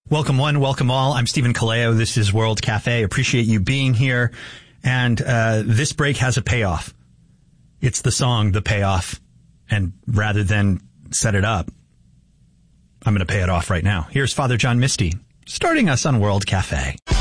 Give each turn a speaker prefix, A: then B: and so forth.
A: Welcome one, welcome all. I'm Stephen Kaleo. This is World Cafe. Appreciate you being here. And this break has a payoff. It's the song, The Payoff. And rather than set it up, I'm going to pay it off right now. Here's Father John Misty, starting us on World Cafe.